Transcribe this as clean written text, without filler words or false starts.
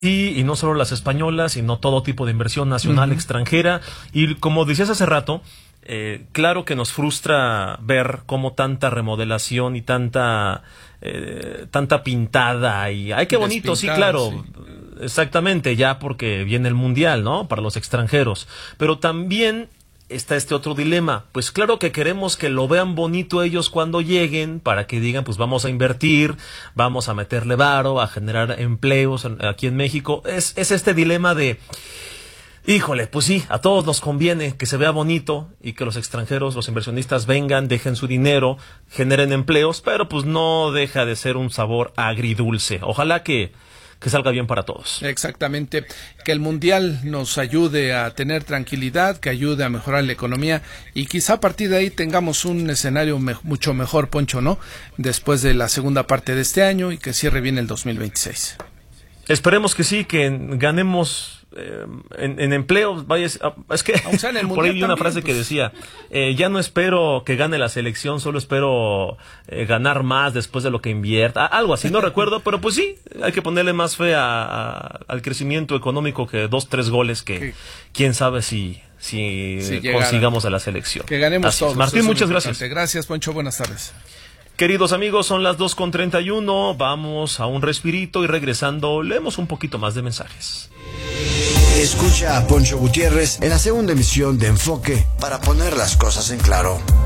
y no solo las españolas, sino todo tipo de inversión nacional, extranjera. Y como decías hace rato, claro que nos frustra ver cómo tanta remodelación y tanta pintada y ¡ay, qué bonito! Sí, claro, sí. Exactamente, ya porque viene el Mundial, ¿no? Para los extranjeros. Pero también está este otro dilema. Pues claro que queremos que lo vean bonito ellos cuando lleguen, para que digan, pues vamos a invertir, vamos a meterle varo, a generar empleos aquí en México. Es este dilema de, híjole, pues sí, a todos nos conviene que se vea bonito y que los extranjeros, los inversionistas vengan, dejen su dinero, generen empleos, pero pues no deja de ser un sabor agridulce. Ojalá que salga bien para todos. Exactamente, que el Mundial nos ayude a tener tranquilidad, que ayude a mejorar la economía y quizá a partir de ahí tengamos un escenario mucho mejor, Poncho, ¿no? Después de la segunda parte de este año y que cierre bien el 2026. Esperemos que sí, que ganemos en empleo. Vaya, es que por ahí vi una frase que decía, ya no espero que gane la selección, solo espero ganar más después de lo que invierta, algo así, no recuerdo, pero pues sí, hay que ponerle más fe al crecimiento económico que 2-3 goles que quién sabe si consigamos a la selección. Que ganemos así todos. Es. Martín, muchas gracias. Gracias, Poncho, buenas tardes. Queridos amigos, son las 2:31, vamos a un respirito y regresando leemos un poquito más de mensajes. Escucha a Poncho Gutiérrez en la segunda emisión de Enfoque para poner las cosas en claro.